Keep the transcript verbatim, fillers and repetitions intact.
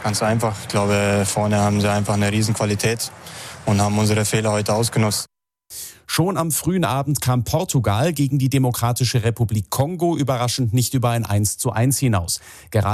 Ganz einfach. Ich glaube, vorne haben sie einfach eine Riesenqualität und haben unsere Fehler heute ausgenutzt. Schon am frühen Abend kam Portugal gegen die Demokratische Republik Kongo überraschend nicht über ein eins zu eins hinaus. Gerade